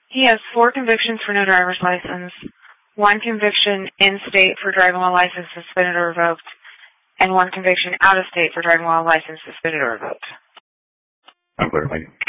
He has 4 convictions for no driver's license, 1 conviction in state for driving while license suspended or revoked, and 1 conviction out of state for driving while license suspended or revoked. I'm clear, thank you.